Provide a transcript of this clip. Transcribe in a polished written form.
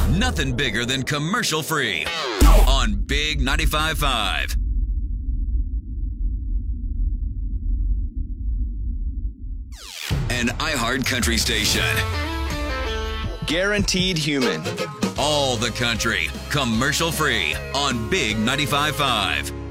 Nothing bigger than commercial free on Big 95.5. An iHeart country station. Guaranteed human. All the country, commercial free on Big 95.5.